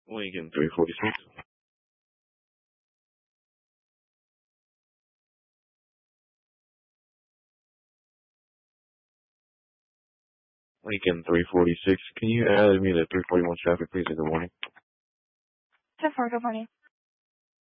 Lincoln 346. Lincoln 346. Can you add me to 341 traffic, please, in the morning? 10-4, good morning.